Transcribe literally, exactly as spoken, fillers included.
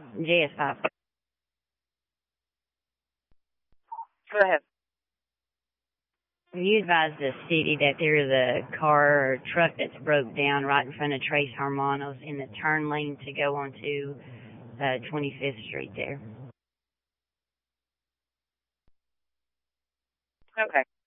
J S five. Go ahead. You advised the city that there is a car or truck that's broke down right in front of Trace Hermanos in the turn lane to go onto uh, twenty-fifth Street there. Okay.